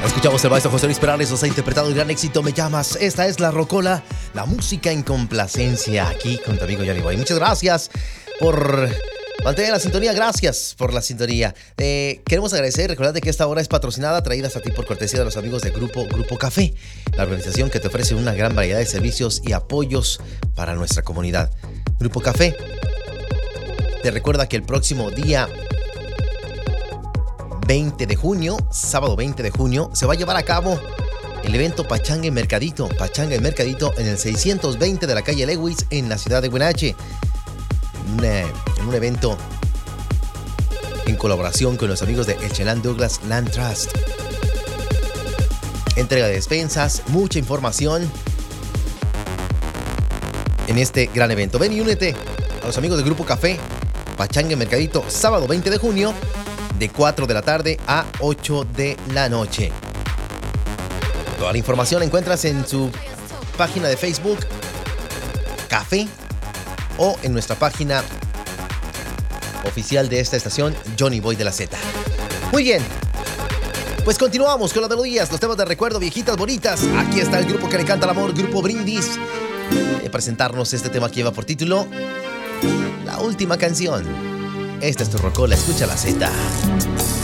Escuchamos el maestro José Luis Perales, nos ha interpretado el gran éxito Me Llamas. Esta es La Rocola, la música en complacencia, aquí con tu amigo Johnny Boy. Muchas gracias por mantener la sintonía, gracias por la sintonía. Queremos agradecer, recordad que esta hora es patrocinada, traídas a ti por cortesía de los amigos de Grupo Café, la organización que te ofrece una gran variedad de servicios y apoyos para nuestra comunidad. Grupo Café te recuerda que el próximo día 20 de junio, sábado 20 de junio, se va a llevar a cabo el evento Pachanga y Mercadito en el 620 de la calle Lewis en la ciudad de Huenache. En un evento en colaboración con los amigos de Echeland Douglas Land Trust. Entrega de despensas, mucha información en este gran evento. Ven y únete a los amigos del Grupo Café, Pachanga y Mercadito, sábado 20 de junio, de 4 de la tarde a 8 de la noche. Toda la información la encuentras en su página de Facebook, Café, o en nuestra página oficial de esta estación, Johnny Boy de la Z. Muy bien, pues continuamos con las melodías, los temas de recuerdo, viejitas bonitas. Aquí está el grupo que le canta el amor, Grupo Brindis. Presentarnos este tema que lleva por título La Última Canción. Esta es tu Rocola, escucha la Z.